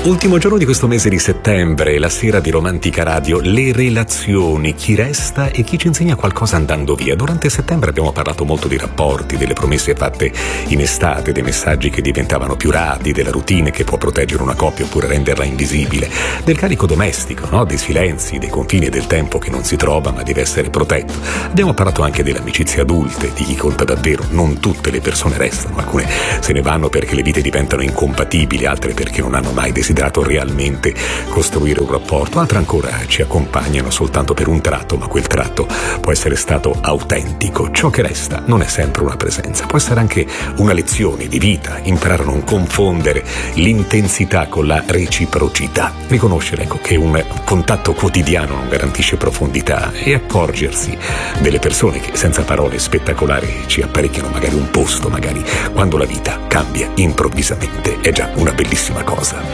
Ultimo giorno di questo mese di settembre, la sera di Romantica Radio, le relazioni, chi resta e chi ci insegna qualcosa andando via. Durante settembre abbiamo parlato molto di rapporti, delle promesse fatte in estate, dei messaggi che diventavano più radi, della routine che può proteggere una coppia oppure renderla invisibile, del carico domestico, no? Dei silenzi, dei confini e del tempo che non si trova ma deve essere protetto. Abbiamo parlato anche delle amicizie adulte, di chi conta davvero. Non tutte le persone restano, alcune se ne vanno perché le vite diventano incompatibili, altre perché non hanno mai desiderato realmente costruire un rapporto, altre ancora ci accompagnano soltanto per un tratto, ma quel tratto può essere stato autentico. Ciò che resta non è sempre una presenza, può essere anche una lezione di vita, imparare a non confondere l'intensità con la reciprocità, riconoscere che un contatto quotidiano non garantisce profondità e accorgersi delle persone che senza parole spettacolari ci apparecchiano magari un posto, magari quando la vita cambia improvvisamente, è già una bellissima cosa.